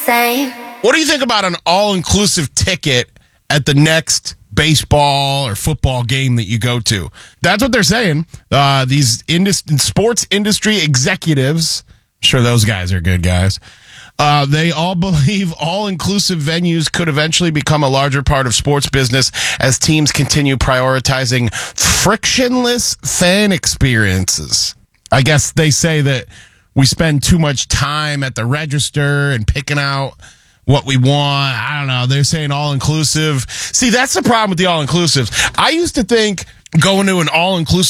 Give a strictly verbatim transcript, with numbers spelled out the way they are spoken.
same. What do you think about an all-inclusive ticket at the next baseball or football game that you go to? That's what they're saying. Uh, these indus- sports industry executives, I'm sure those guys are good guys. Uh, they all believe all-inclusive venues could eventually become a larger part of sports business as teams continue prioritizing frictionless fan experiences. I guess they say that we spend too much time at the register and picking out what we want. I don't know. They're saying all-inclusive. See, that's the problem with the all-inclusives. I used to think going to an all-inclusive